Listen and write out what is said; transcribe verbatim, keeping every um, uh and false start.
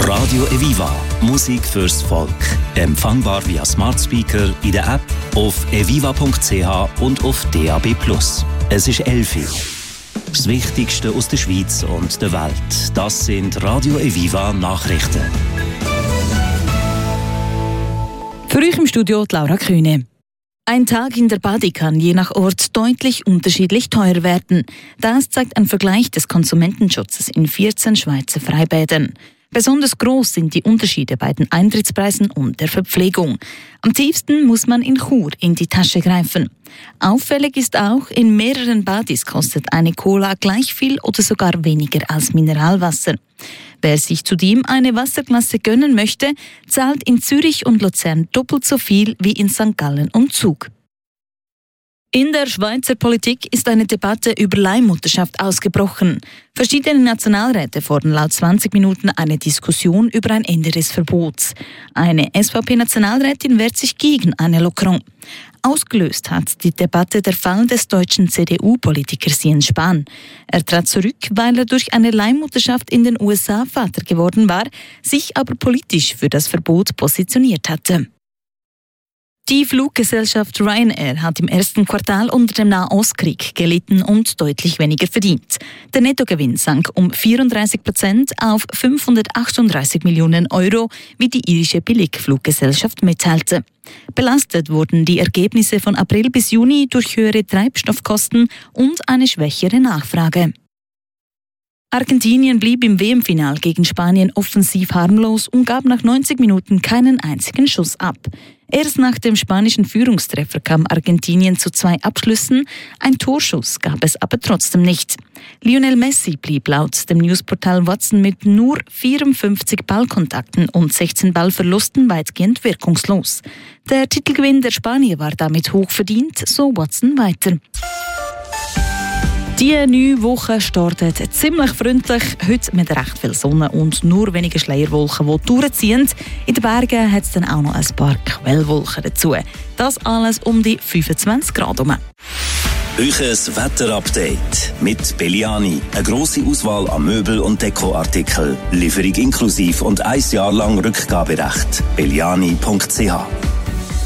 Radio Eviva, Musik fürs Volk. Empfangbar via Smart Speaker, in der App, auf eviva punkt c h und auf D A B plus. Es ist elf Uhr. Das Wichtigste aus der Schweiz und der Welt. Das sind Radio Eviva Nachrichten. Für euch im Studio Laura Kühne. Ein Tag in der Badi kann je nach Ort deutlich unterschiedlich teuer werden. Das zeigt ein Vergleich des Konsumentenschutzes in vierzehn Schweizer Freibädern. Besonders groß sind die Unterschiede bei den Eintrittspreisen und der Verpflegung. Am tiefsten muss man in Chur in die Tasche greifen. Auffällig ist auch, in mehreren Badis kostet eine Cola gleich viel oder sogar weniger als Mineralwasser. Wer sich zudem eine Wasserklasse gönnen möchte, zahlt in Zürich und Luzern doppelt so viel wie in Sankt Gallen und Zug. In der Schweizer Politik ist eine Debatte über Leihmutterschaft ausgebrochen. Verschiedene Nationalräte fordern laut zwanzig Minuten eine Diskussion über ein Ende des Verbots. Eine S V P-Nationalrätin wehrt sich gegen eine Lockerung. Ausgelöst hat die Debatte der Fall des deutschen C D U-Politikers Jens Spahn. Er trat zurück, weil er durch eine Leihmutterschaft in den U S A Vater geworden war, sich aber politisch für das Verbot positioniert hatte. Die Fluggesellschaft Ryanair hat im ersten Quartal unter dem Nahostkrieg gelitten und deutlich weniger verdient. Der Nettogewinn sank um vierunddreißig Prozent auf fünfhundertachtunddreißig Millionen Euro, wie die irische Billigfluggesellschaft mitteilte. Belastet wurden die Ergebnisse von April bis Juni durch höhere Treibstoffkosten und eine schwächere Nachfrage. Argentinien blieb im W M-Final gegen Spanien offensiv harmlos und gab nach neunzig Minuten keinen einzigen Schuss ab. Erst nach dem spanischen Führungstreffer kam Argentinien zu zwei Abschlüssen, ein Torschuss gab es aber trotzdem nicht. Lionel Messi blieb laut dem Newsportal Watson mit nur vierundfünfzig Ballkontakten und sechzehn Ballverlusten weitgehend wirkungslos. Der Titelgewinn der Spanier war damit hochverdient, so Watson weiter. Die neue Woche startet ziemlich freundlich, heute mit recht viel Sonne und nur wenige Schleierwolken, die durchziehen. In den Bergen hat es dann auch noch ein paar Quellwolken dazu. Das alles um die fünfundzwanzig Grad herum. Euches Wetterupdate mit Belliani. Eine grosse Auswahl an Möbel- und Dekoartikeln. Lieferung inklusiv und ein Jahr lang Rückgaberecht. belliani punkt c h